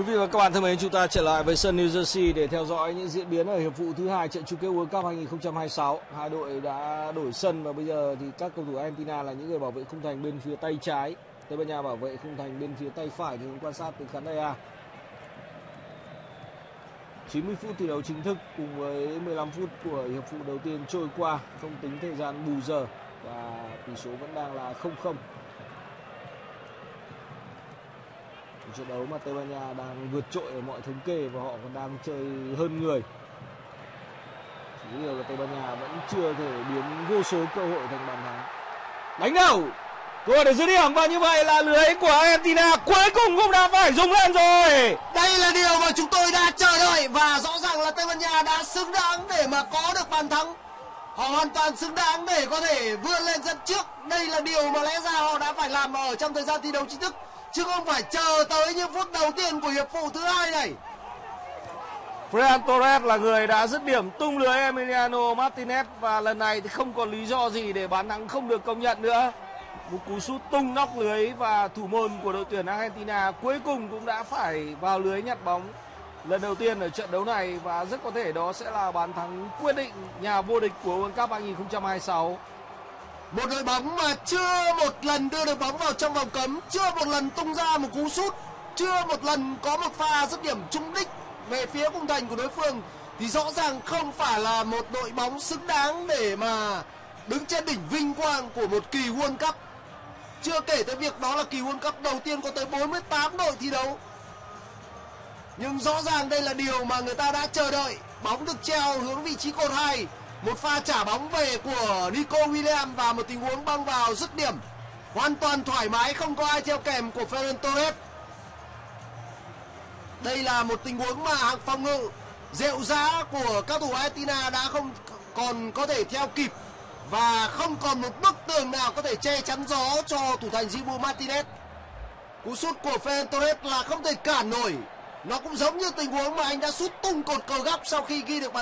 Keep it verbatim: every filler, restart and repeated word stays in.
Quý vị và các bạn thân mến, chúng ta trở lại với sân New Jersey để theo dõi những diễn biến ở hiệp phụ thứ hai trận chung kết World Cup hai không hai sáu. Hai đội đã đổi sân và bây giờ thì các cầu thủ Argentina là những người bảo vệ khung thành bên phía tay trái, Tây Ban Nha bảo vệ khung thành bên phía tay phải thì quan sát từ khán đài A. chín mươi phút thi đấu chính thức cùng với mười lăm phút của hiệp phụ đầu tiên trôi qua, không tính thời gian bù giờ và tỷ số vẫn đang là không không. Trận đấu mà Tây Ban Nha đang vượt trội ở mọi thống kê và họ còn đang chơi hơn người. Chỉ điều là Tây Ban Nha vẫn chưa thể biến vô số cơ hội thành bàn thắng. Đánh đầu, cơ hội để dứt điểm và như vậy là lưới của Argentina cuối cùng cũng đã phải dùng lên rồi. Đây là điều mà chúng tôi đã chờ đợi và rõ ràng là Tây Ban Nha đã xứng đáng để mà có được bàn thắng. Họ hoàn toàn xứng đáng để có thể vươn lên dẫn trước. Đây là điều mà lẽ ra họ đã phải làm ở trong thời gian thi đấu chính thức, chứ không phải chờ tới những phút đầu tiên của hiệp phụ thứ hai này. Ferran Torres là người đã dứt điểm tung lưới Emiliano Martinez và lần này thì không còn lý do gì để bàn thắng không được công nhận nữa. Một cú sút tung nóc lưới và thủ môn của đội tuyển Argentina cuối cùng cũng đã phải vào lưới nhặt bóng lần đầu tiên ở trận đấu này và rất có thể đó sẽ là bàn thắng quyết định nhà vô địch của World Cup hai không hai sáu. Một đội bóng mà chưa một lần đưa được bóng vào trong vòng cấm, chưa một lần tung ra một cú sút, chưa một lần có một pha dứt điểm trúng đích về phía khung thành của đối phương thì rõ ràng không phải là một đội bóng xứng đáng để mà đứng trên đỉnh vinh quang của một kỳ World Cup. Chưa kể tới việc đó là kỳ World Cup đầu tiên có tới bốn mươi tám đội thi đấu. Nhưng rõ ràng đây là điều mà người ta đã chờ đợi. Bóng được treo hướng vị trí cột hai. Một pha trả bóng về của Nico Williams và một tình huống băng vào dứt điểm hoàn toàn thoải mái, không có ai theo kèm của Ferran Torres. Đây là một tình huống mà hàng phòng ngự rệu rã của các thủ Argentina đã không còn có thể theo kịp và không còn một bức tường nào có thể che chắn gió cho thủ thành Dibu Martinez. Cú sút của Ferran Torres là không thể cản nổi. Nó cũng giống như tình huống mà anh đã sút tung cột cờ góc sau khi ghi được bàn